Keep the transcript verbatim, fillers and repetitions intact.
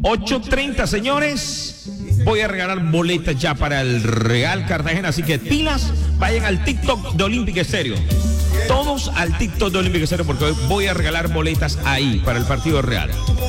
ocho treinta, señores. Voy a regalar boletas ya para el Real Cartagena, así que pilas, vayan al TikTok de Olímpica Estéreo. Todos al TikTok de Olímpica Estéreo porque hoy voy a regalar boletas ahí para el partido real.